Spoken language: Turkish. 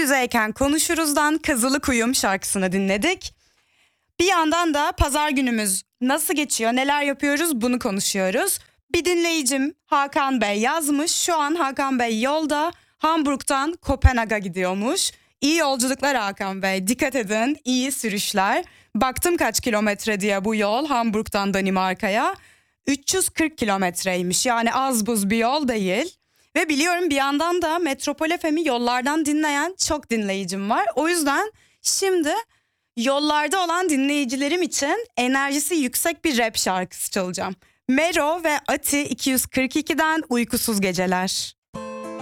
yüzeyken konuşuruzdan Kazılık Uyum şarkısını dinledik. Bir yandan da pazar günümüz nasıl geçiyor, neler yapıyoruz bunu konuşuyoruz. Bir dinleyicim Hakan Bey yazmış. Şu an Hakan Bey yolda Hamburg'dan Kopenhag'a gidiyormuş. İyi yolculuklar Hakan Bey. Dikkat edin, iyi sürüşler. Baktım kaç kilometre diye bu yol Hamburg'dan Danimarka'ya. 340 kilometreymiş, yani az buz bir yol değil. Ve biliyorum bir yandan da Metropol FM'i yollardan dinleyen çok dinleyicim var. O yüzden şimdi yollarda olan dinleyicilerim için enerjisi yüksek bir rap şarkısı çalacağım. Mero ve Ati 242'den Uykusuz Geceler.